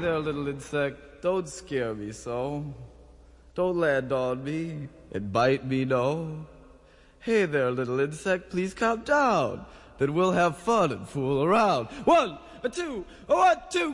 there, little insect, don't scare me so. Don't land on me and bite me, no. Hey there, little insect, please calm down. Then we'll have fun and fool around. 1, 2, 1, 2.